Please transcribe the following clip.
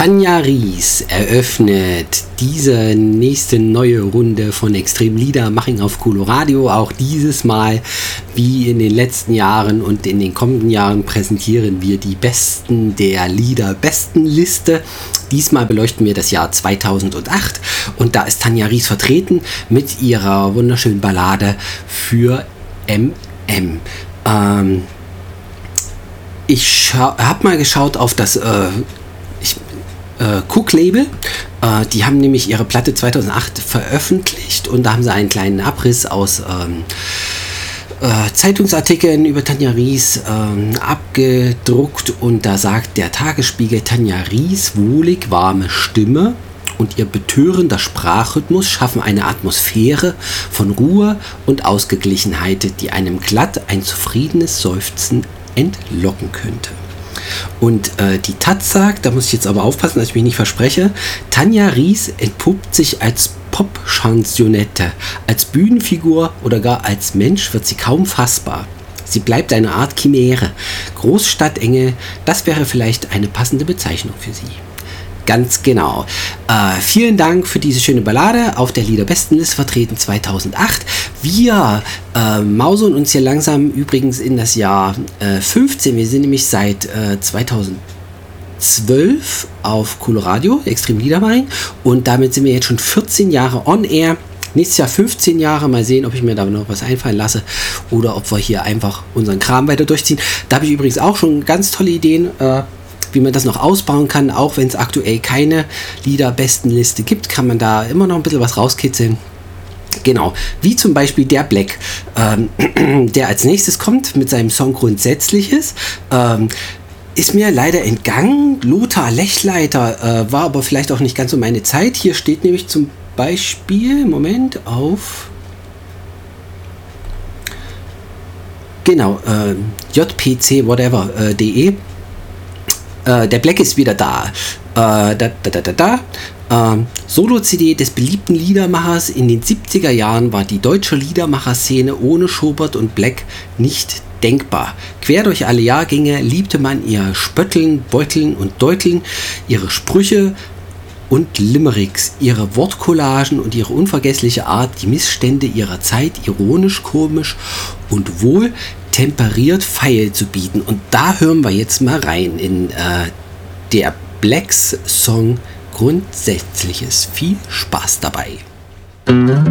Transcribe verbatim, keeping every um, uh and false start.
Tanja Ries eröffnet diese nächste neue Runde von Extrem Liedermaching auf Coloradio. Auch dieses Mal, wie in den letzten Jahren und in den kommenden Jahren, präsentieren wir die Besten der Lieder-Bestenliste. Diesmal beleuchten wir das Jahr zweitausendacht und da ist Tanja Ries vertreten mit ihrer wunderschönen Ballade für M M. Ähm, ich habe mal geschaut auf das äh, ich, äh, Cook-Label. Äh, die haben nämlich ihre Platte zweitausendacht veröffentlicht und da haben sie einen kleinen Abriss aus ähm, äh, Zeitungsartikeln über Tanja Ries ähm, abgedruckt und da sagt der Tagesspiegel: Tanja Ries wohlig warme Stimme und ihr betörender Sprachrhythmus schaffen eine Atmosphäre von Ruhe und Ausgeglichenheit, die einem glatt ein zufriedenes Seufzen entlocken könnte. Und äh, die Taz sagt, da muss ich jetzt aber aufpassen, dass ich mich nicht verspreche: Tanja Ries entpuppt sich als Pop-Chansonette, als Bühnenfigur oder gar als Mensch wird sie kaum fassbar. Sie bleibt eine Art Chimäre. Großstadtengel, das wäre vielleicht eine passende Bezeichnung für sie. Ganz genau. Äh, vielen Dank für diese schöne Ballade auf der Liederbestenliste vertreten zweitausendacht. Wir äh, mausen uns hier langsam übrigens in das Jahr äh, fünfzehn. Wir sind nämlich seit äh, zweitausendzwölf auf Coloradio, Extrem Liedermaching, und damit sind wir jetzt schon vierzehn Jahre on air. Nächstes Jahr fünfzehn Jahre. Mal sehen, ob ich mir da noch was einfallen lasse oder ob wir hier einfach unseren Kram weiter durchziehen. Da habe ich übrigens auch schon ganz tolle Ideen, äh, wie man das noch ausbauen kann. Auch wenn es aktuell keine Liederbestenliste gibt, kann man da immer noch ein bisschen was rauskitzeln. Genau, wie zum Beispiel der Black, ähm, der als nächstes kommt mit seinem Song Grundsätzliches. Ähm, ist mir leider entgangen. Lothar Lechleiter äh, war aber vielleicht auch nicht ganz so meine Zeit. Hier steht nämlich zum Beispiel, Moment, auf... Genau, äh, j p c whatever punkt d e. Uh, der Black ist wieder da. Uh, da, da, da, da, da. Uh, Solo-C D des beliebten Liedermachers. In den siebziger Jahren war die deutsche Liedermacher-Szene ohne Schobert und Black nicht denkbar. Quer durch alle Jahrgänge liebte man ihr Spötteln, Beuteln und Deuteln, ihre Sprüche und Limericks, ihre Wortcollagen und ihre unvergessliche Art, die Missstände ihrer Zeit ironisch, komisch und wohl temperiert feil zu bieten. Und da hören wir jetzt mal rein in äh, der Blacks Song Grundsätzliches. Viel Spaß dabei.